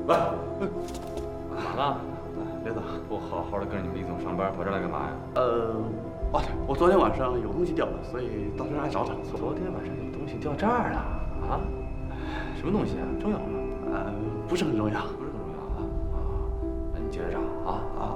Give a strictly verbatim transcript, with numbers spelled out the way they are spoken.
来， 咋了？ 别走， 不好好的跟着你们李总上班，跑这儿来干嘛呀？ 呃，哦，对，我昨天晚上有东西掉了，所以到这儿来找找。 昨天晚上有东西掉这儿了啊？什么东西啊？重要吗？ 呃，不是很重要。 不是很重要啊啊！那你接着找啊啊！